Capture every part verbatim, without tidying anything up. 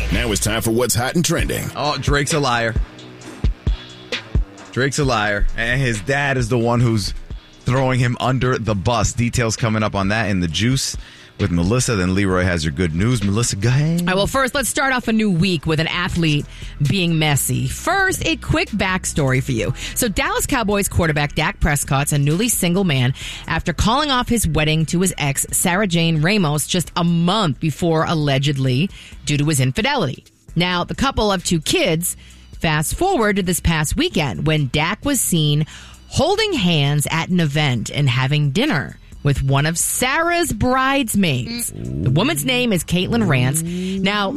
Now it's time for what's hot and trending. Oh, Drake's a liar. Drake's a liar. And his dad is the one who's throwing him under the bus. Details coming up on that in the Juice with Melissa. Then Leroy has your good news. Melissa, go ahead. All right, well, first, let's start off a new week with an athlete being messy. First, a quick backstory for you. So Dallas Cowboys quarterback Dak Prescott's a newly single man after calling off his wedding to his ex, Sarah Jane Ramos, just a month before, allegedly, due to his infidelity. Now, the couple have two kids. Fast forward to this past weekend when Dak was seen holding hands at an event and having dinner with one of Sarah's bridesmaids. The woman's name is Caitlin Rance. Now,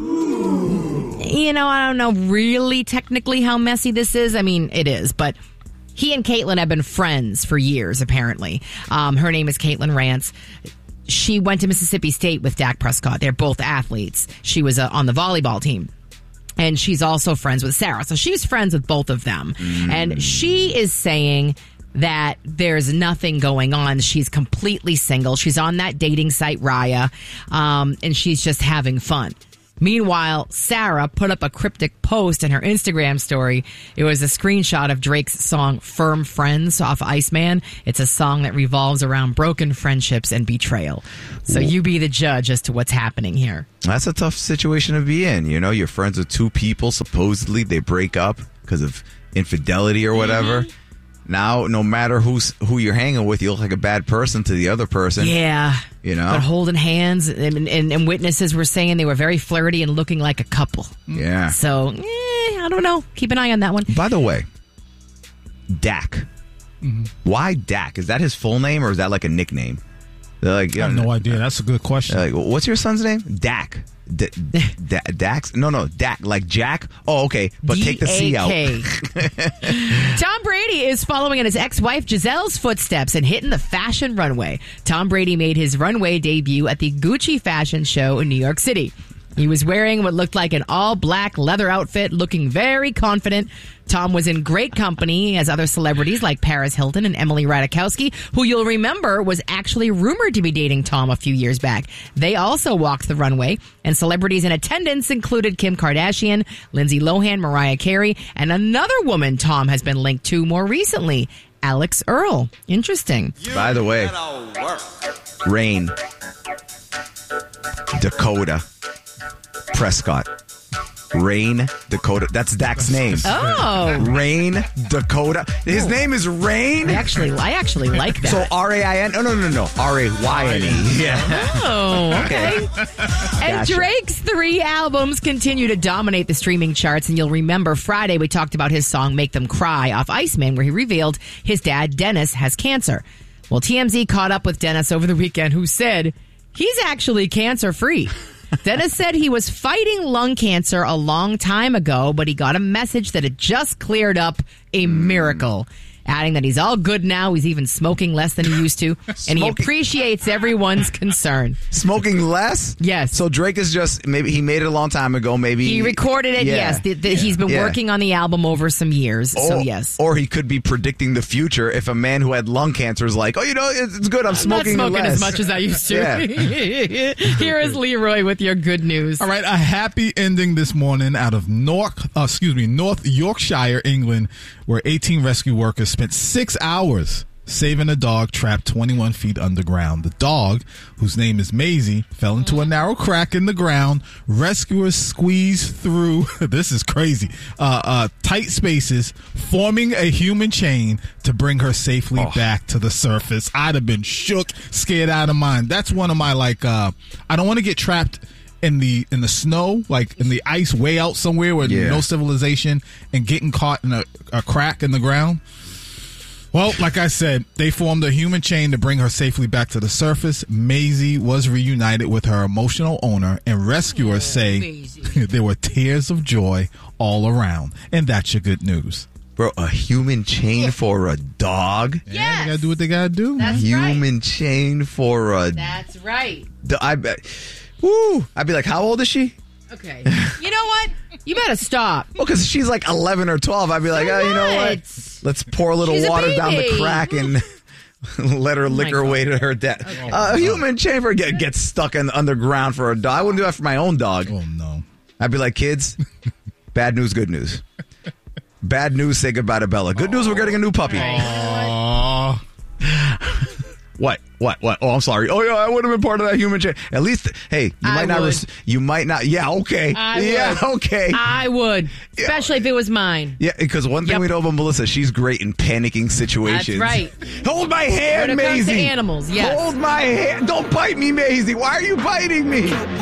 you know, I don't know really technically how messy this is. I mean, it is, but he and Caitlin have been friends for years, apparently. Um, her name is Caitlin Rance. She went to Mississippi State with Dak Prescott. They're both athletes. She was uh, on the volleyball team. And she's also friends with Sarah. So she's friends with both of them. Mm. And she is saying that there's nothing going on. She's completely single. She's on that dating site, Raya, um, and she's just having fun. Meanwhile, Sarah put up a cryptic post in her Instagram story. It was a screenshot of Drake's song Firm Friends off Iceman. It's a song that revolves around broken friendships and betrayal. So you be the judge as to what's happening here. That's a tough situation to be in. You know, you're friends with two people. Supposedly they break up because of infidelity or whatever. Mm-hmm. Now, no matter who's who you're hanging with, you look like a bad person to the other person. Yeah. You know? But holding hands, and, and, and witnesses were saying they were very flirty and looking like a couple. Yeah. So, eh, I don't know. Keep an eye on that one. By the way, Dak. Mm-hmm. Why Dak? Is that his full name or is that like a nickname? They're like, I have no idea. That's a good question. Like, what's your son's name? Dak. D- D- Dax? No, no, Dak. Like Jack? Oh, okay. But D A K take the C out. Tom Brady is following in his ex-wife Gisele's footsteps and hitting the fashion runway. Tom Brady made his runway debut at the Gucci fashion show in New York City. He was wearing what looked like an all-black leather outfit, looking very confident. Tom was in great company as other celebrities like Paris Hilton and Emily Ratajkowski, who you'll remember was actually rumored to be dating Tom a few years back. They also walked the runway, and celebrities in attendance included Kim Kardashian, Lindsay Lohan, Mariah Carey, and another woman Tom has been linked to more recently, Alex Earl. Interesting. By the way, Rain, Dakota Prescott. Rain Dakota. That's Dak's name. Oh. Rain Dakota. His oh. name is Rain? I actually, I actually like that. So R A I N? Oh, no, no, no. R A Y N E. Yeah. Oh, okay. And gotcha. Drake's three albums continue to dominate the streaming charts. And you'll remember Friday we talked about his song Make Them Cry off Iceman, where he revealed his dad, Dennis, has cancer. Well, T M Z caught up with Dennis over the weekend, who said he's actually cancer-free. Dennis said he was fighting lung cancer a long time ago, but he got a message that it just cleared up, a miracle. Adding that he's all good now. He's even smoking less than he used to. And he appreciates everyone's concern. Smoking less? Yes. So Drake is just, maybe he made it a long time ago. Maybe he recorded it, yeah. yes. The, the, he's been yeah. working on the album over some years. Or, so, yes. Or he could be predicting the future if a man who had lung cancer is like, oh, you know, it's, it's good. I'm smoking I'm not smoking less. as much as I used to. Yeah. Here is Leroy with your good news. All right. A happy ending this morning out of North, uh, excuse me, North Yorkshire, England, where eighteen rescue workers spent six hours saving a dog trapped twenty-one feet underground. The dog, whose name is Maisie, fell into a narrow crack in the ground. Rescuers squeezed through, this is crazy, uh, uh, tight spaces, forming a human chain to bring her safely oh. back to the surface. I'd have been shook, scared out of mind. That's one of my, like, uh, I don't want to get trapped in the in the snow, like in the ice way out somewhere where yeah. no civilization, and getting caught in a, a crack in the ground. Well, like I said, they formed a human chain to bring her safely back to the surface. Maisie was reunited with her emotional owner, and rescuers say there were tears of joy all around. And that's your good news. Bro, a human chain for a dog? Yes. Yeah, they gotta do what they gotta do. That's human right. chain for a... That's right. I bet... Woo! I'd be like, how old is she? Okay. You know what? You better stop. Well, because she's like eleven or twelve. I'd be like, so oh, you know what? Let's pour a little she's water a down the crack and let her oh lick her way to her death. Okay. Uh, a human chamber get, gets stuck in the underground for a dog. I wouldn't do that for my own dog. Oh, no. I'd be like, kids, bad news, good news. Bad news, say goodbye to Bella. Good news, we're getting a new puppy. Aww. What? What? What? Oh, I'm sorry. Oh, yeah, I would have been part of that human chain. At least, hey, you I might not. would. Res- you might not. Yeah, okay. I yeah, would. okay. I would, especially if it was mine. Yeah, because one thing Yep. we know about Melissa, she's great in panicking situations. That's right. Hold my hand, When it comes Maisie. to animals, yes. Hold my hand. Don't bite me, Maisie. Why are you biting me?